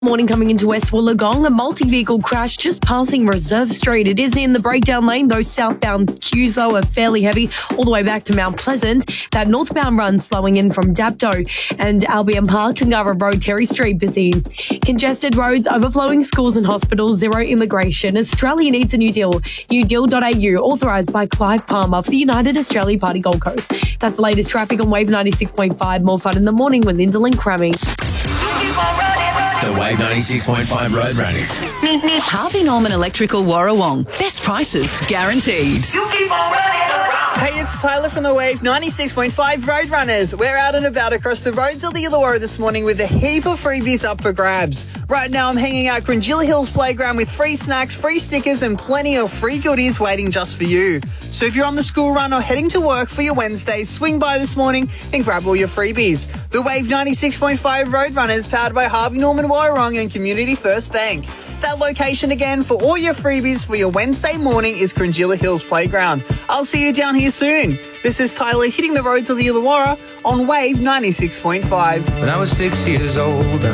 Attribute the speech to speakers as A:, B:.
A: Morning coming into West Wollongong, a multi-vehicle crash just passing Reserve Street. It is in the breakdown lane. Those southbound queues, though, are fairly heavy all the way back to Mount Pleasant. That northbound run slowing in from Dapto and Albion Park, Tungara Road, Terry Street busy. Congested roads, overflowing schools and hospitals, zero immigration. Australia needs a new deal. newdeal.au, authorised by Clive Palmer for the United Australia Party Gold Coast. That's the latest traffic on Wave 96.5. More fun in the morning with Lyndall and Crammy.
B: The Wave 96.5 Road Runners.
C: Harvey Norman Electrical Warrawong. Best prices guaranteed.
D: Hey, it's Tyler from the Wave 96.5 Road Runners. We're out and about across the roads of the Illawarra this morning with a heap of freebies up for grabs. Right now I'm hanging out Gringilla Hills Playground with free snacks, free stickers and plenty of free goodies waiting just for you. So if you're on the school run or heading to work for your Wednesday, swing by this morning and grab all your freebies. The Wave 96.5 Road Runners, powered by Harvey Norman Warrawong and Community First Bank. That location again for all your freebies for your Wednesday morning is Gringilla Hills Playground. I'll see you down here soon. This is Tyler hitting the roads of the Illawarra on Wave 96.5.
E: When I was 6 years old,